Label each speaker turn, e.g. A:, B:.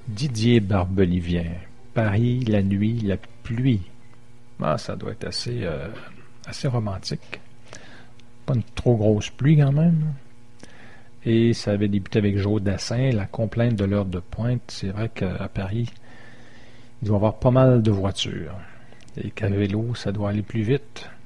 A: Didier Barbelivien. Paris, la nuit, la pluie. Ah, ça doit être assez romantique. Pas une trop grosse pluie quand même. Et ça avait débuté avec Joe Dassin, la complainte de l'heure de pointe. C'est vrai qu'à Paris, il doit y avoir pas mal de voitures. Et qu'à vélo, ça doit aller plus vite.